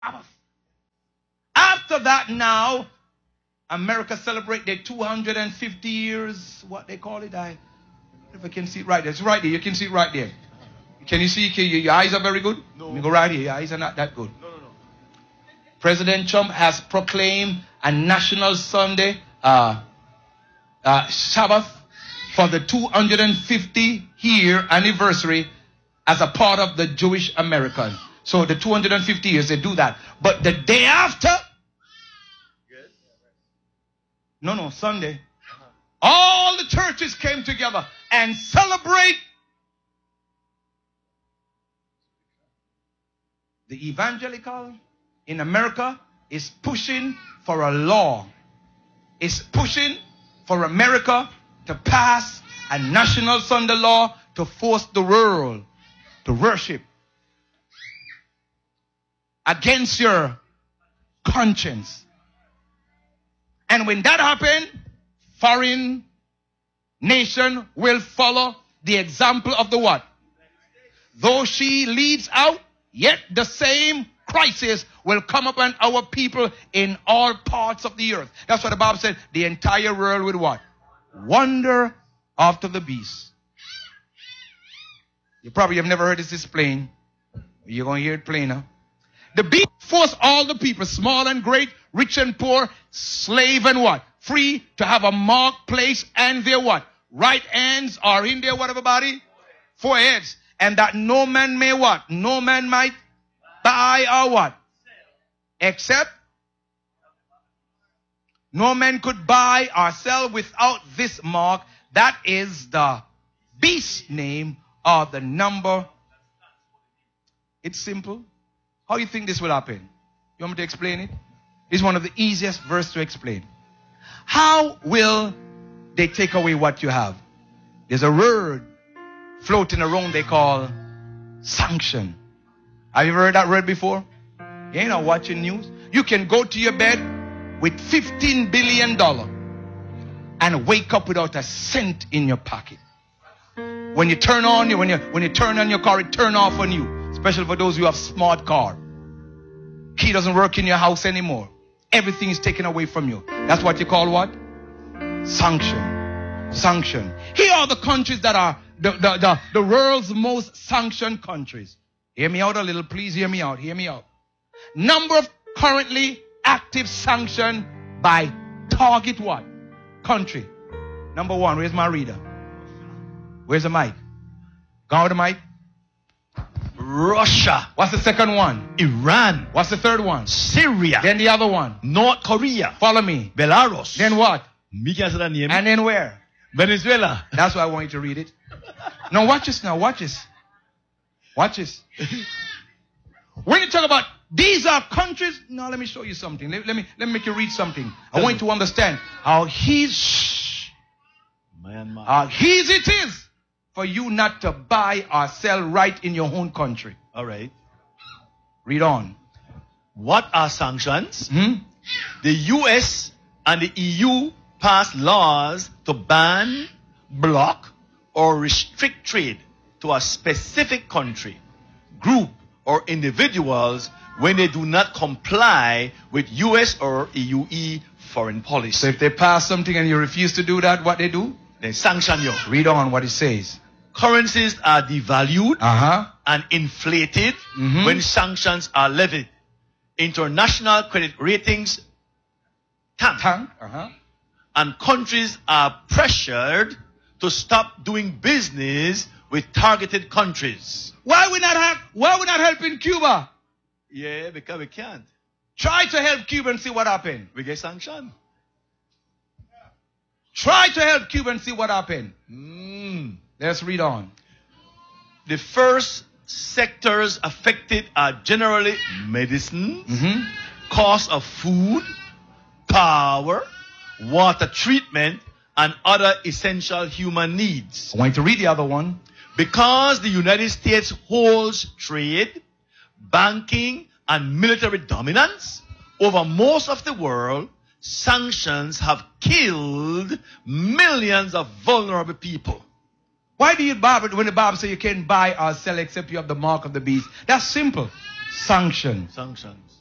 After that now, America celebrate their 250 years, what they call it, if I can see it right there. It's right there, you can see it right there. Can you see, your eyes are very good? No. Let me go right here, your eyes are not that good. No. President Trump has proclaimed a national Sunday, Sabbath for the 250-year anniversary as a part of the Jewish American. So the 250 years, they do that. But the day after, Sunday, all the churches came together and celebrate the evangelical in America is pushing for a law. Is pushing for America to pass a national Sunday law to force the world to worship against your conscience. And when that happens, foreign nation will follow the example of the what? Though she leads out, yet the same crisis will come upon our people in all parts of the earth. That's what the Bible said. The entire world will what? Wander after the beast. You probably have never heard this explained. You're going to hear it plainer. The beast forced all the people, small and great, rich and poor, slave and what? Free, to have a marked place, and their what? Right hands are in their what, everybody? Foreheads. And that no man may what? No man might buy or what? Except no man could buy or sell without this mark. That is the beast name or the number. It's simple. How do you think this will happen? You want me to explain it? It's one of the easiest verses to explain. How will they take away what you have? There's a word floating around they call sanction. Have you ever heard that word before? You ain't not watching news. You can go to your bed with $15 billion and wake up without a cent in your pocket. When you turn on when you turn on your car, it turn off on you. Especially for those who have smart car. Key doesn't work in your house anymore. Everything is taken away from you. That's what you call what? Sanction. Sanction. Here are the countries that are the world's most sanctioned countries. Hear me out a little, please hear me out. Hear me out. Number of currently active sanction by target what? Country. Number one, where's my reader? Where's the mic? Go with the mic. Russia. What's the second one? Iran. What's the third one? Syria. Then the other one? North Korea. Follow me. Belarus. Then what? And And then where? Venezuela. That's why I want you to read it. Now watch this now. Watch this. Watch this. When you talk about these are countries, now let me show you something. Let me make you read something. I want you to understand how easy it is for you not to buy or sell right in your own country. All right. Read on. What are sanctions? The US and the EU passed laws to ban, block, or restrict trade to a specific country, group, or individuals when they do not comply with US or EUE foreign policy. So if they pass something and you refuse to do that, what they do? They sanction you. Read on what it says. Currencies are devalued and inflated when sanctions are levied. International credit ratings tank. And countries are pressured to stop doing business with targeted countries. Why we not helping Cuba? Yeah, because we can't. Try to help Cuba and see what happened. We get sanctioned. Try to help Cuba and see what happened. Let's read on. The first sectors affected are generally medicine, cost of food, power, water treatment, and other essential human needs. I want you to read the other one. Because the United States holds trade, banking, and military dominance over most of the world, sanctions have killed millions of vulnerable people. Why do you Bible, when the Bible says you can't buy or sell except you have the mark of the beast? That's simple. Sanction. Sanctions.